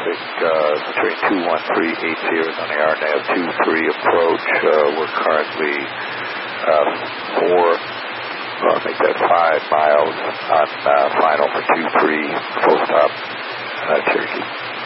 traffic between 21380 on the RNAV 23 approach. We're currently 5 miles on final for 23 full stop Cherokee.